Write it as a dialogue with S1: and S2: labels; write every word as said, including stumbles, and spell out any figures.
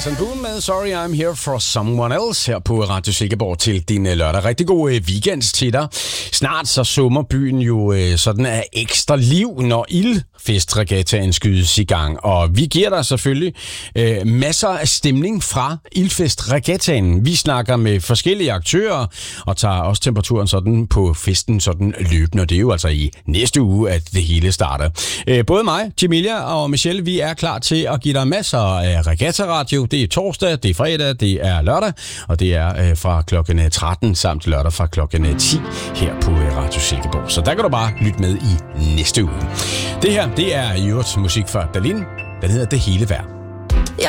S1: Jason Boone med Sorry I'm Here for Someone Else her på Radio Silkeborg til din lørdag. Rigtig god weekend til dig. Snart så summer byen jo sådan af ekstra liv, når Ildfest-regattaen skydes i gang. Og vi giver dig selvfølgelig øh, masser af stemning fra Ildfest-regattaen. Vi snakker med forskellige aktører og tager også temperaturen sådan på festen sådan løbende. Og det er jo altså i næste uge, at det hele starter. Øh, både mig, Jamilia og Michelle, vi er klar til at give dig masser af regatta-radio. Det er torsdag, det er fredag, det er lørdag, og det er øh, fra klokken tretten samt lørdag fra klokken ti her på øh, Radio Silkeborg. Så der kan du bare lytte med i næste uge. Det her, det er i øvrigt musik fra Dalin. Den hedder Det Hele Værd.